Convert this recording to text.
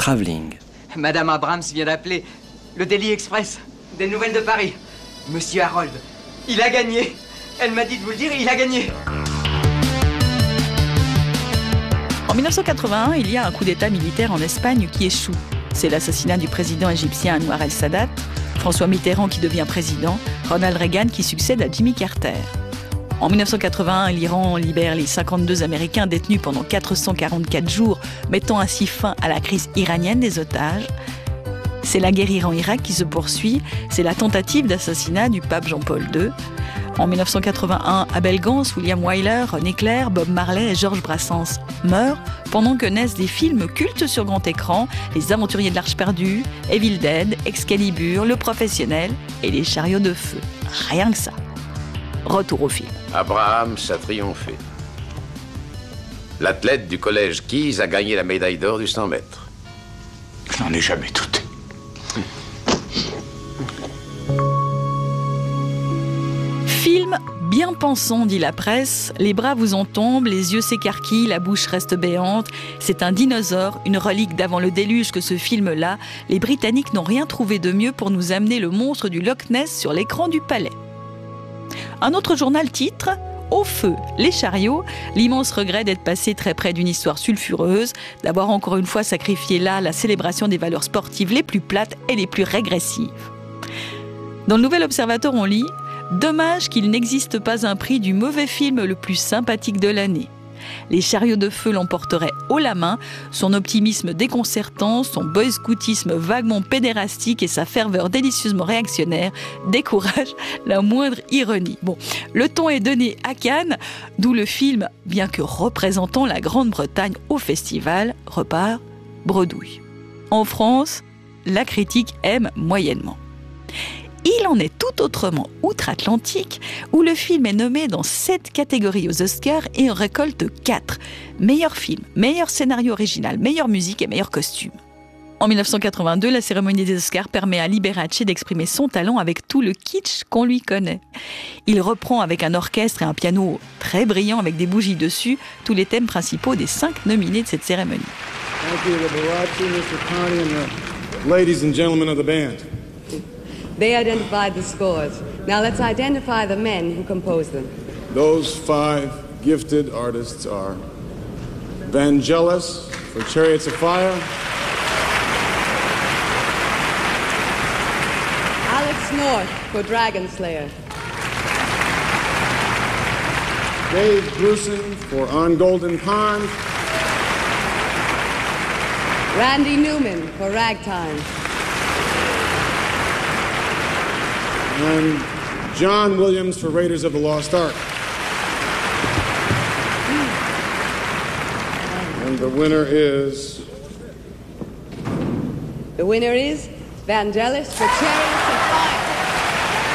Travelling. Madame Abrams vient d'appeler le Daily Express, des nouvelles de Paris. Monsieur Harold, il a gagné. Elle m'a dit de vous le dire, il a gagné. En 1981, il y a un coup d'État militaire en Espagne qui échoue. C'est l'assassinat du président égyptien Anwar el-Sadat, François Mitterrand qui devient président, Ronald Reagan qui succède à Jimmy Carter. En 1981, l'Iran libère les 52 Américains détenus pendant 444 jours, mettant ainsi fin à la crise iranienne des otages. C'est la guerre Iran-Irak qui se poursuit, c'est la tentative d'assassinat du pape Jean-Paul II. En 1981, Abel Gance, William Wyler, René Clair, Bob Marley et Georges Brassens meurent pendant que naissent des films cultes sur grand écran, Les Aventuriers de l'Arche perdue, Evil Dead, Excalibur, Le Professionnel et Les Chariots de feu. Rien que ça. Retour au film. Abrahams a triomphé. L'athlète du collège Keyes a gagné la médaille d'or du 100 mètres. Je n'en ai jamais douté. Film bien pensant, dit la presse. Les bras vous en tombent, les yeux s'écarquillent, la bouche reste béante. C'est un dinosaure, une relique d'avant le déluge que ce film-là. Les Britanniques n'ont rien trouvé de mieux pour nous amener le monstre du Loch Ness sur l'écran du palais. Un autre journal titre « Au feu, les chariots », l'immense regret d'être passé très près d'une histoire sulfureuse, d'avoir encore une fois sacrifié là la célébration des valeurs sportives les plus plates et les plus régressives. Dans le Nouvel Observateur, on lit « Dommage qu'il n'existe pas un prix du mauvais film le plus sympathique de l'année ». Les Chariots de feu l'emporteraient haut la main, son optimisme déconcertant, son boy-scoutisme vaguement pédérastique et sa ferveur délicieusement réactionnaire découragent la moindre ironie. Bon, le ton est donné à Cannes, d'où le film, bien que représentant la Grande-Bretagne au festival, repart bredouille. En France, la critique aime moyennement. Il en est tout autrement outre-Atlantique, où le film est nommé dans 7 catégories aux Oscars et en récolte 4. Meilleur film, meilleur scénario original, meilleure musique et meilleur costume. En 1982, la cérémonie des Oscars permet à Liberace d'exprimer son talent avec tout le kitsch qu'on lui connaît. Il reprend avec un orchestre et un piano très brillant avec des bougies dessus tous les thèmes principaux des 5 nominés de cette cérémonie. Thank you, Liberace, Mr. Connie, and the ladies and gentlemen of the band. They identified the scores. Now let's identify the men who composed them. Those 5 gifted artists are Vangelis for Chariots of Fire, Alex North for Dragon Slayer. Dave Grusin for On Golden Pond, Randy Newman for Ragtime. and John Williams for Raiders of the Lost Ark. And the winner is... The winner is Vangelis for Chariots of Fire.